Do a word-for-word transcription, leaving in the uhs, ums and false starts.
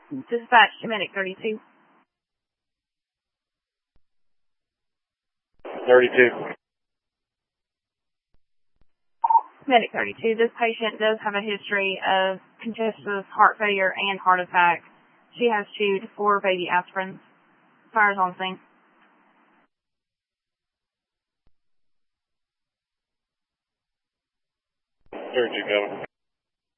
Dispatch to Medic thirty-two. thirty-two. Medic thirty-two, this patient does have a history of congestive heart failure and heart attack. She has chewed four baby aspirins. Fire's on scene. thirty-two coming.